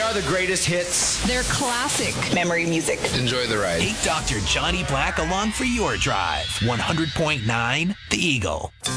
are the greatest hits. They're classic memory music. Enjoy the ride. Take Dr. Johnny Black along for your drive. 100.9 The Eagle.